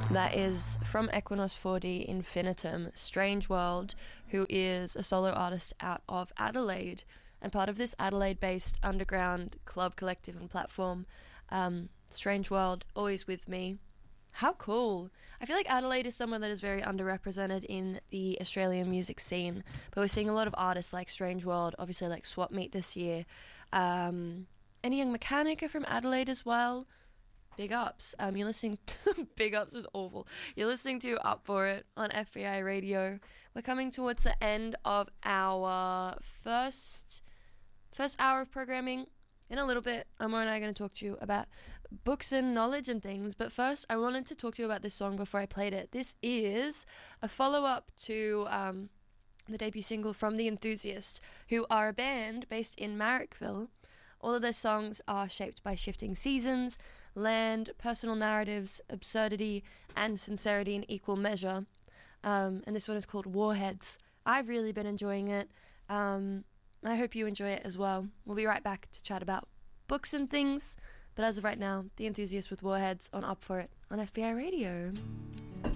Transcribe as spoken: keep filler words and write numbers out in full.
That is from Equinox four D Infinitum, Strange World, who is a solo artist out of Adelaide and part of this Adelaide-based underground club collective and platform. Um, Strange World, always with me. How cool. I feel like Adelaide is someone that is very underrepresented in the Australian music scene, but we're seeing a lot of artists like Strange World, obviously like Swap Meet this year. Um, any Young Mechanic are from Adelaide as well. Big ups. Um, you're listening to Big ups is awful. You're listening to Up For It on F B I Radio. We're coming towards the end of our first first hour of programming. In a little bit, Amor and I are going to talk to you about books and knowledge and things. But first, I wanted to talk to you about this song before I played it. This is a follow-up to um, the debut single from The Enthusiast, who are a band based in Marrickville. All of their songs are shaped by shifting seasons, land, personal narratives, absurdity, and sincerity in equal measure. Um, and this one is called Warheads. I've really been enjoying it. Um, I hope you enjoy it as well. We'll be right back to chat about books and things. But as of right now, The Enthusiast with Warheads on Up For It on F B I Radio.